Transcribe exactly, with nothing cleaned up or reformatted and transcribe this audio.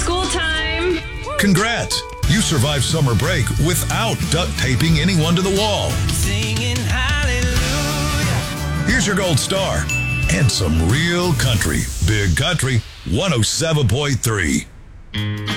school time. Congrats! You survived summer break without duct taping anyone to the wall. Singing hallelujah. Here's your gold star and some real country. Big Country one oh seven point three.